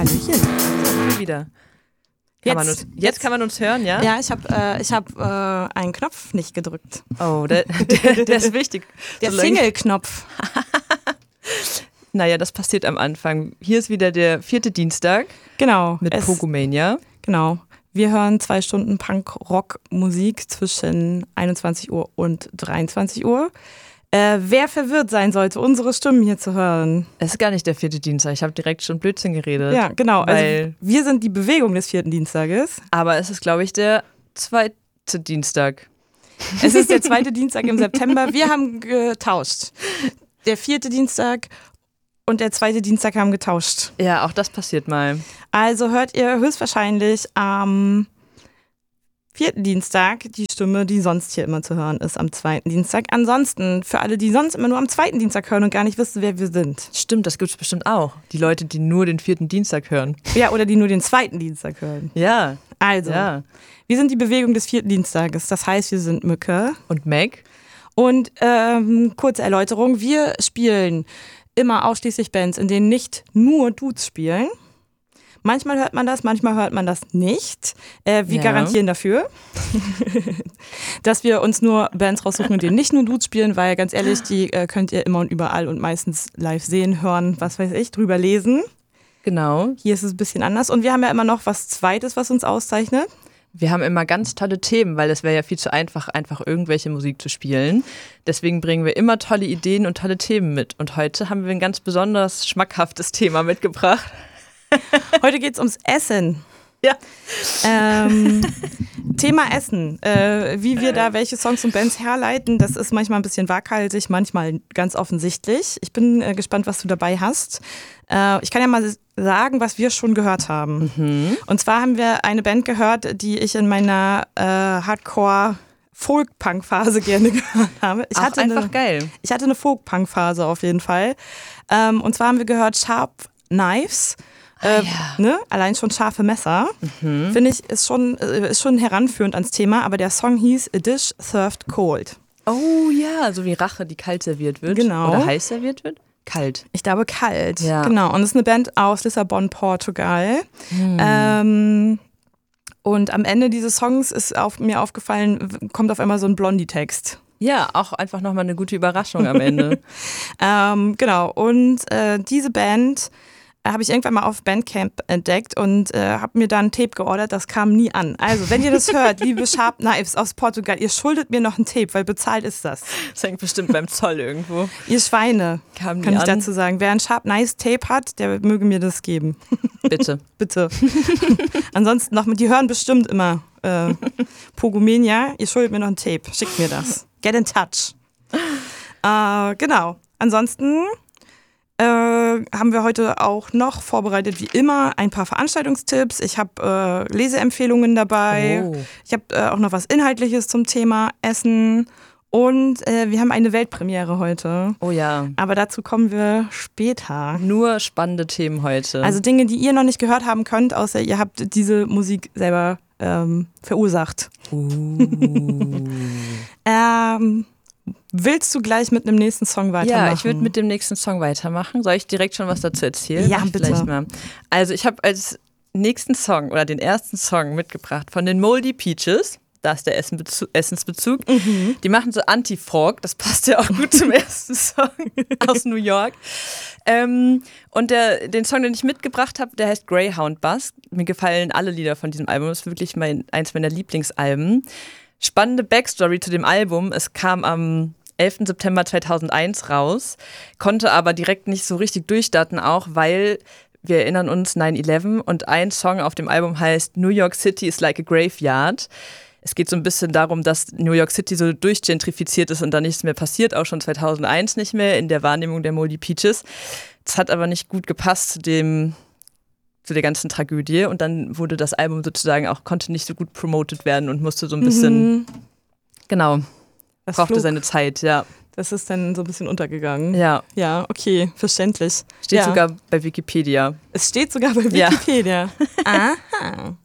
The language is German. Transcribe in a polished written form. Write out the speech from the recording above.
Hallöchen. Wieder. Jetzt kann man uns hören, ja? Ja, ich hab einen Knopf nicht gedrückt. Oh, der ist wichtig. Der Single-Knopf. Naja, das passiert am Anfang. Hier ist wieder der 4. Dienstag. Genau. Mit Pogomania. Genau. Wir hören 2 Stunden Punk-Rock-Musik zwischen 21 Uhr und 23 Uhr. Wer verwirrt sein sollte, unsere Stimmen hier zu hören. Es ist gar nicht der 4. Dienstag, ich habe direkt schon Blödsinn geredet. Ja, genau. Also wir sind die Bewegung des 4. Dienstages. Aber es ist, glaube ich, der 2. Dienstag. Es ist der 2. Dienstag im September. Wir haben getauscht. Der 4. Dienstag und der 2. Dienstag haben getauscht. Ja, auch das passiert mal. Also hört ihr höchstwahrscheinlich am 4. Dienstag die Stimme, die sonst hier immer zu hören ist, am 2. Dienstag. Ansonsten, für alle, die sonst immer nur am 2. Dienstag hören und gar nicht wissen, wer wir sind. Stimmt, das gibt es bestimmt auch. Die Leute, die nur den 4. Dienstag hören. Ja, oder die nur den 2. Dienstag hören. Ja. Also, ja. Wir sind die Bewegung des 4. Dienstages. Das heißt, wir sind Mücke. Und Meg. Und kurze Erläuterung, wir spielen immer ausschließlich Bands, in denen nicht nur Dudes spielen. Manchmal hört man das, manchmal hört man das nicht. Wir garantieren dafür, dass wir uns nur Bands raussuchen, in denen nicht nur Dudes spielen, weil ganz ehrlich, die könnt ihr immer und überall und meistens live sehen, hören, was weiß ich, drüber lesen. Genau. Hier ist es ein bisschen anders. Und wir haben ja immer noch was Zweites, was uns auszeichnet. Wir haben immer ganz tolle Themen, weil es wäre ja viel zu einfach irgendwelche Musik zu spielen. Deswegen bringen wir immer tolle Ideen und tolle Themen mit. Und heute haben wir ein ganz besonders schmackhaftes Thema mitgebracht. Heute geht es ums Essen. Ja. Thema Essen. Wie wir da welche Songs und Bands herleiten, das ist manchmal ein bisschen waghalsig, manchmal ganz offensichtlich. Ich bin gespannt, was du dabei hast. Ich kann ja mal sagen, was wir schon gehört haben. Mhm. Und zwar haben wir eine Band gehört, die ich in meiner Hardcore-Folk-Punk-Phase gerne gehört habe. Ich hatte eine Folk-Punk-Phase auf jeden Fall. Und zwar haben wir gehört Sharp Knives. Ne? Allein schon scharfe Messer, finde ich, ist schon heranführend ans Thema, aber der Song hieß A Dish Served Cold. Oh ja, so wie Rache, die kalt serviert wird. Genau. Oder heiß serviert wird? Kalt. Ich glaube kalt, ja. Genau. Und es ist eine Band aus Lissabon, Portugal. Und am Ende dieses Songs ist mir aufgefallen, kommt auf einmal so ein Blondie-Text. Ja, auch einfach nochmal eine gute Überraschung am Ende. Genau, und diese Band habe ich irgendwann mal auf Bandcamp entdeckt und habe mir da ein Tape geordert, das kam nie an. Also, wenn ihr das hört, liebe Sharp Knives aus Portugal, ihr schuldet mir noch ein Tape, weil bezahlt ist das. Das hängt bestimmt beim Zoll irgendwo. Ihr Schweine, kann ich dazu sagen. Wer ein Sharp Knives Tape hat, der möge mir das geben. Bitte. Bitte. Ansonsten die hören bestimmt immer Pogomania, ihr schuldet mir noch ein Tape, schickt mir das. Get in touch. Genau. Ansonsten haben wir heute auch noch vorbereitet, wie immer, ein paar Veranstaltungstipps. Ich habe Leseempfehlungen dabei. Oh. Ich habe auch noch was Inhaltliches zum Thema Essen. Und wir haben eine Weltpremiere heute. Oh ja. Aber dazu kommen wir später. Nur spannende Themen heute. Also Dinge, die ihr noch nicht gehört haben könnt, außer ihr habt diese Musik selber verursacht. Willst du gleich mit einem nächsten Song weitermachen? Ja, ich würde mit dem nächsten Song weitermachen. Soll ich direkt schon was dazu erzählen? Ja, bitte. Mal. Also ich habe als nächsten Song oder den ersten Song mitgebracht von den Moldy Peaches. Da ist der Essensbezug. Mhm. Die machen so Anti-Folk. Das passt ja auch gut zum ersten Song aus New York. Und den Song, den ich mitgebracht habe, der heißt Greyhound Bus. Mir gefallen alle Lieder von diesem Album. Das ist wirklich eins meiner Lieblingsalben. Spannende Backstory zu dem Album. Es kam am 11. September 2001 raus, konnte aber direkt nicht so richtig durchstarten, auch weil wir erinnern uns 9/11 und ein Song auf dem Album heißt New York City is like a graveyard. Es geht so ein bisschen darum, dass New York City so durchgentrifiziert ist und da nichts mehr passiert, auch schon 2001 nicht mehr in der Wahrnehmung der Moldy Peaches. Das hat aber nicht gut gepasst zu der ganzen Tragödie und dann wurde das Album sozusagen auch, konnte nicht so gut promoted werden und musste so ein bisschen, brauchte seine Zeit, ja. Das ist dann so ein bisschen untergegangen. Ja. Ja, okay, verständlich. Steht sogar bei Wikipedia. Es steht sogar bei Wikipedia. Ja. Aha.